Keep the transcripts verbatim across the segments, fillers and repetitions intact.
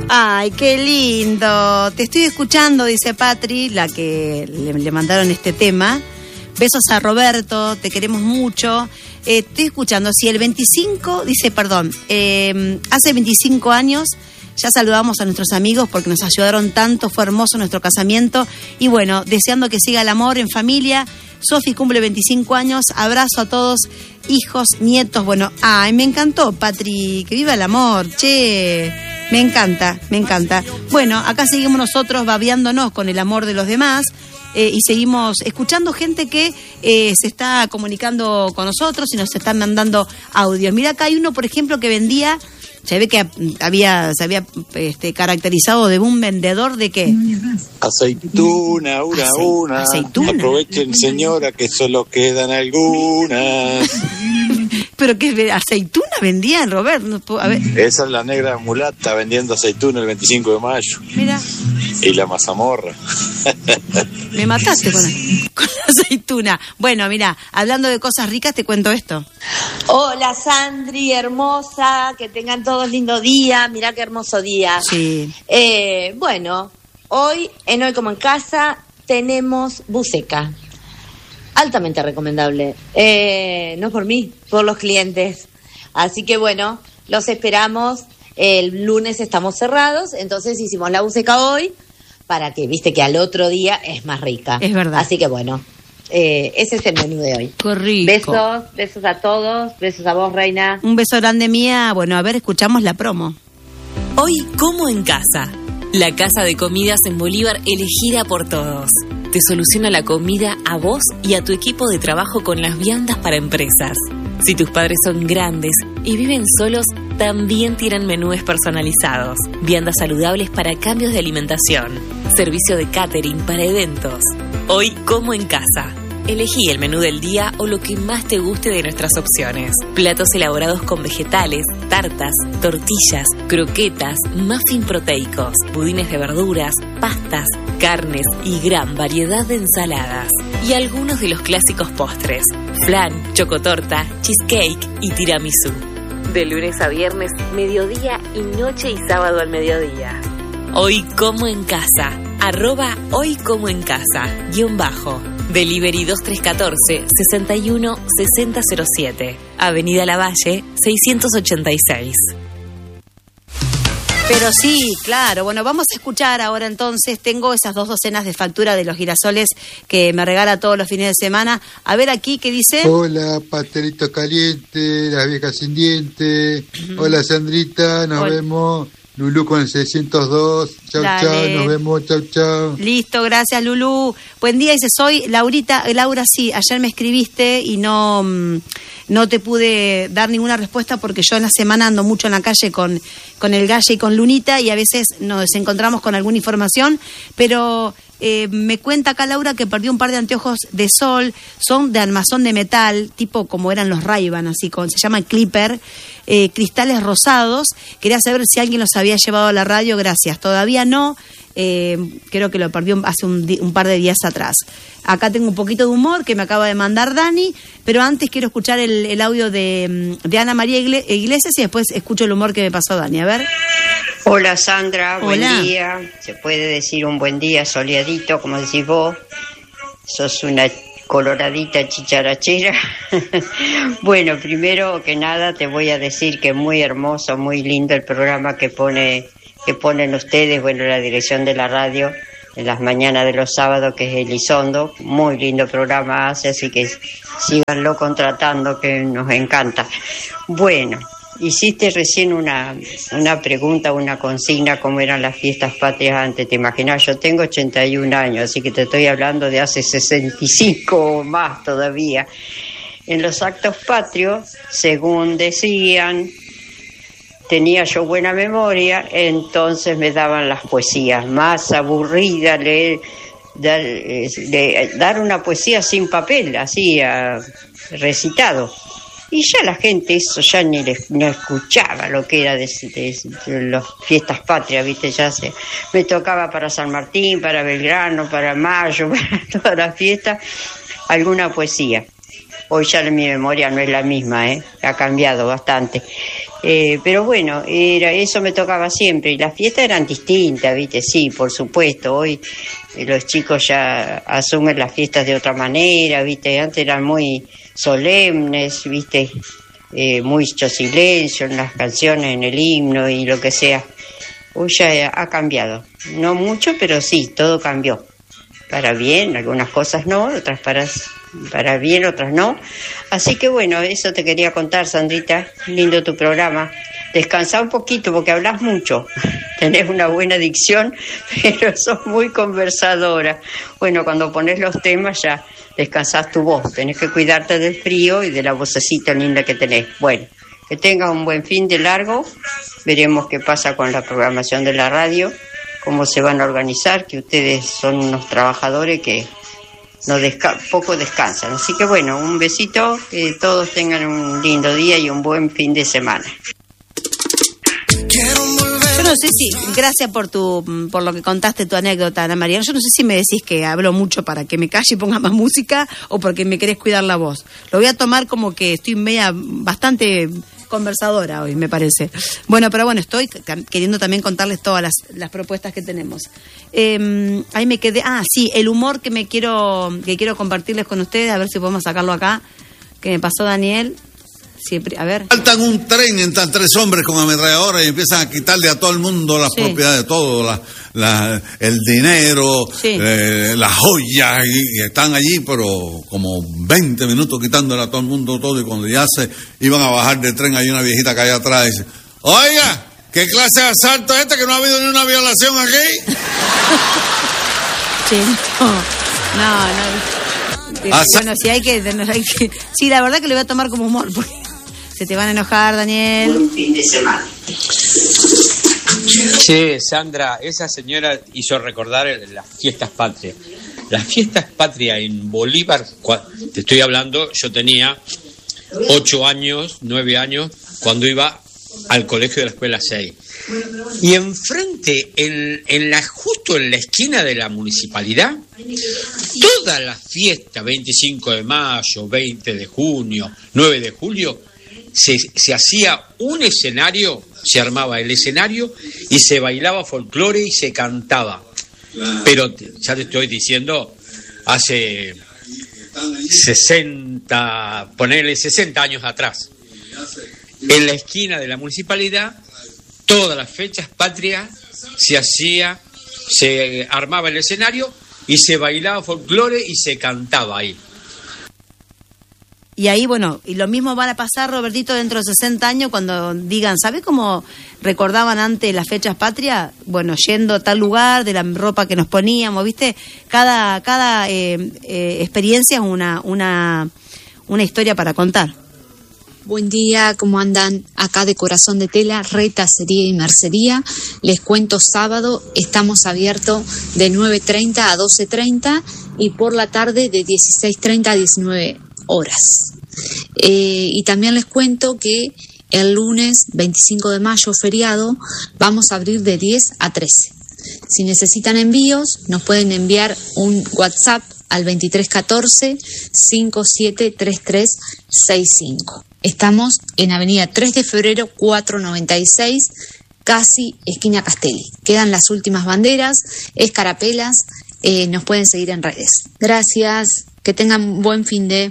Ay, qué lindo. Te estoy escuchando, dice Patri, la que le, le mandaron este tema. Besos a Roberto, te queremos mucho. Eh, estoy escuchando, si el veinticinco, dice, perdón, eh, hace veinticinco años ya saludamos a nuestros amigos porque nos ayudaron tanto, fue hermoso nuestro casamiento. Y bueno, deseando que siga el amor en familia. Sofi cumple veinticinco años, abrazo a todos, hijos, nietos. Bueno, ay, me encantó, Patri, que viva el amor, che. Me encanta, me encanta. Bueno, acá seguimos nosotros babeándonos con el amor de los demás eh, y seguimos escuchando gente que eh, se está comunicando con nosotros y nos están mandando audios. Mira, acá hay uno, por ejemplo, que vendía, se ve que había, se había este, caracterizado de un vendedor de qué. Aceituna, una, Ace, una. Aceituna. Aprovechen, señora, que solo quedan algunas. ¿Pero qué aceituna vendían, Robert? A ver. Esa es la negra mulata vendiendo aceituna el veinticinco de mayo. Mira. Y la mazamorra. Me mataste con la, con la aceituna. Bueno, mira, hablando de cosas ricas, te cuento esto. Hola, Sandri, hermosa, que tengan todos lindo día. Mirá qué hermoso día. Sí. Eh, bueno, hoy, en Hoy Como en Casa, tenemos buceca. Altamente recomendable. Eh, no por mí, por los clientes. Así que bueno, los esperamos. El lunes estamos cerrados, entonces hicimos la buceca hoy para que, viste, que al otro día es más rica. Es verdad. Así que bueno, eh, ese es el menú de hoy. Qué rico. Besos, besos a todos, besos a vos, Reina. Un beso grande, mía. Bueno, a ver, escuchamos la promo. Hoy como en casa. La casa de comidas en Bolívar elegida por todos. Te soluciona la comida a vos y a tu equipo de trabajo con las viandas para empresas. Si tus padres son grandes y viven solos, también tienen menúes personalizados, viandas saludables para cambios de alimentación, servicio de catering para eventos. Hoy como en casa. Elegí el menú del día o lo que más te guste de nuestras opciones. Platos elaborados con vegetales, tartas, tortillas, croquetas, muffin proteicos, budines de verduras, pastas, carnes y gran variedad de ensaladas. Y algunos de los clásicos postres: flan, chocotorta, cheesecake y tiramisú. De lunes a viernes, mediodía y noche y sábado al mediodía. Hoy como en casa. Arroba hoy como en casa. Guión bajo. Delivery dos tres uno cuatro, seis uno seis cero cero siete. Avenida Lavalle, seiscientos ochenta y seis. Pero sí, claro. Bueno, vamos a escuchar ahora entonces. Tengo esas dos docenas de factura de los girasoles que me regala todos los fines de semana. A ver aquí, ¿qué dice? Hola, pastelito caliente, las viejas sin dientes. Uh-huh. Hola, Sandrita, nos Hola. vemos. Lulú con el seiscientos dos. Chau, Dale. chau, nos vemos, chau, chau. Listo, gracias, Lulú. Buen día, dice, soy Laurita. Laura, sí, ayer me escribiste y no, no te pude dar ninguna respuesta porque yo en la semana ando mucho en la calle con, con el Galle y con Lunita y a veces nos encontramos con alguna información, pero... Eh, me cuenta acá Laura que perdió un par de anteojos de sol, son de armazón de metal, tipo como eran los Ray-Ban, así con, se llama Clipper, eh, cristales rosados. Quería saber si alguien los había llevado a la radio, gracias. Todavía no, eh, creo que lo perdió hace un, un par de días atrás. Acá tengo un poquito de humor que me acaba de mandar Dani, pero antes quiero escuchar el, el audio de, de Ana María Iglesias y después escucho el humor que me pasó Dani, a ver. Hola Sandra, buen Hola. día. Se puede decir un buen día soleadito, como decís vos. Sos una coloradita chicharachera. Bueno, primero que nada te voy a decir que es muy hermoso, muy lindo el programa que pone que ponen ustedes, bueno, la dirección de la radio en las mañanas de los sábados, que es Elizondo. Muy lindo programa hace, así que síganlo contratando, que nos encanta. Bueno, hiciste recién una, una pregunta, una consigna, cómo eran las fiestas patrias antes. Te imaginas, yo tengo ochenta y un años, así que te estoy hablando de hace sesenta y cinco o más todavía. En los actos patrios, según decían, tenía yo buena memoria, entonces me daban las poesías. Más aburrida leer, dar, de, dar una poesía sin papel, así, uh, recitado. Y ya la gente eso ya ni les, no escuchaba lo que era de, de, de las fiestas patrias, viste, ya se me tocaba para San Martín, para Belgrano, para Mayo, para todas las fiestas, alguna poesía. Hoy ya mi memoria no es la misma, ¿eh? Ha cambiado bastante. Eh, pero bueno, era, eso me tocaba siempre. Y las fiestas eran distintas, ¿viste? Sí, por supuesto. Hoy eh, los chicos ya asumen las fiestas de otra manera, ¿viste? Antes eran muy solemnes, ¿viste? Eh, mucho silencio en las canciones, en el himno y lo que sea. Hoy ya ha cambiado. No mucho, pero sí, todo cambió. Para bien, algunas cosas no, otras para, para bien, otras no. Así que bueno, eso te quería contar, Sandrita. Lindo tu programa. Descansá un poquito porque hablas mucho. Tenés una buena dicción, pero sos muy conversadora. Bueno, cuando pones los temas ya descansás tu voz. Tenés que cuidarte del frío y de la vocecita linda que tenés. Bueno, que tengas un buen fin de largo. Veremos qué pasa con la programación de la radio, cómo se van a organizar, que ustedes son unos trabajadores que no desca- poco descansan. Así que bueno, un besito, que todos tengan un lindo día y un buen fin de semana. Yo no sé si, gracias por tu por lo que contaste, tu anécdota, Ana María. Yo no sé si me decís que hablo mucho para que me calle y ponga más música o porque me querés cuidar la voz. Lo voy a tomar como que estoy media bastante conversadora hoy, me parece. Bueno, pero bueno, estoy queriendo también contarles todas las, las propuestas que tenemos. Eh, ahí me quedé. Ah, sí, el humor que me quiero que quiero compartirles con ustedes, a ver si podemos sacarlo acá, que me pasó Daniel. Sí, a ver. Faltan un tren, entran tres hombres con ametralladora y empiezan a quitarle a todo el mundo las Sí. propiedades, todo, la, la, el dinero, Sí. eh, las joyas, y, y están allí, pero como veinte minutos quitándole a todo el mundo todo, y cuando ya se iban a bajar del tren, hay una viejita que hay atrás y dice: oiga, ¿qué clase de asalto es este que no ha habido ni una violación aquí? Sí, no, no, no. Ah, Bueno, si hay que, no, hay que... Sí, la verdad que lo voy a tomar como humor, porque se te van a enojar, Daniel. Buen fin de semana. Sí, Sandra, esa señora hizo recordar las fiestas patrias. Las fiestas patrias en Bolívar, cua- te estoy hablando, yo tenía ocho años, nueve años, cuando iba al colegio de la escuela seis. Y enfrente, en, en la, justo en la esquina de la municipalidad, todas las fiestas, veinticinco de mayo, veinte de junio, nueve de julio, se, se hacía un escenario, se armaba el escenario y se bailaba folclore y se cantaba. Pero ya te estoy diciendo, hace sesenta, ponerle sesenta años atrás, en la esquina de la municipalidad, todas las fechas patrias se hacía, se armaba el escenario y se bailaba folclore y se cantaba ahí. Y ahí, bueno, y lo mismo van a pasar, Robertito, dentro de sesenta años, cuando digan, ¿sabes cómo recordaban antes las fechas patrias? Bueno, yendo a tal lugar, de la ropa que nos poníamos, ¿viste? Cada cada eh, eh, experiencia es una, una, una historia para contar. Buen día, ¿cómo andan? Acá de Corazón de Tela, Retacería y Mercería. Les cuento, sábado estamos abiertos de nueve treinta a doce treinta y por la tarde de dieciséis treinta a diecinueve horas. Eh, y también les cuento que el lunes veinticinco de mayo, feriado, vamos a abrir de diez a trece. Si necesitan envíos, nos pueden enviar un WhatsApp al veintitrés catorce cincuenta y siete treinta y tres sesenta y cinco. Estamos en Avenida tres de febrero cuatrocientos noventa y seis, casi esquina Castelli. Quedan las últimas banderas, escarapelas, eh, nos pueden seguir en redes. Gracias, que tengan buen fin de...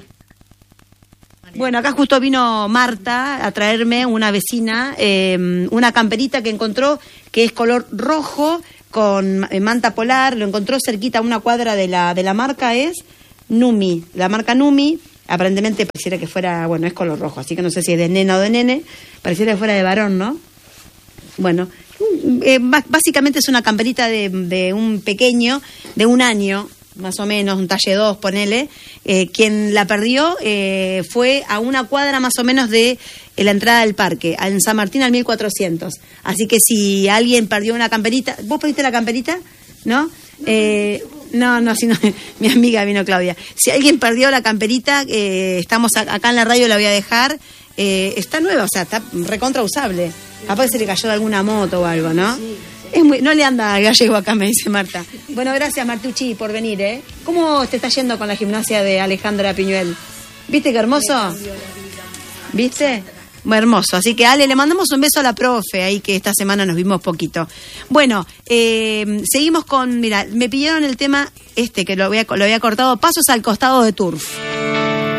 Bueno, acá justo vino Marta a traerme, una vecina, eh, una camperita que encontró que es color rojo con eh, manta polar. Lo encontró cerquita a una cuadra de la de la marca, es Numi. La marca Numi, aparentemente pareciera que fuera, bueno, es color rojo, así que no sé si es de nena o de nene. Pareciera que fuera de varón, ¿no? Bueno, eh, básicamente es una camperita de, de un pequeño, de un año, más o menos, un talle dos, ponele. Eh, quien la perdió eh, fue a una cuadra más o menos de eh, la entrada del parque, en San Martín al mil cuatrocientos. Así que si alguien perdió una camperita, ¿vos perdiste la camperita? ¿No? Eh, no, no, sino mi amiga vino Claudia. Si alguien perdió la camperita, eh, estamos acá en la radio, la voy a dejar. Eh, está nueva, o sea, está recontra usable. Capaz que se le cayó de alguna moto o algo, ¿no? Es muy, no le anda al gallego acá, me dice Marta. Bueno, gracias, Martucci, por venir, ¿eh? ¿Cómo te está yendo con la gimnasia de Alejandra Piñuel? ¿Viste qué hermoso? ¿Viste? Hermoso. Así que, Ale, le mandamos un beso a la profe ahí, que esta semana nos vimos poquito. Bueno, eh, seguimos con, mira, me pidieron el tema este, que lo había, lo había cortado, Pasos al costado de Turf.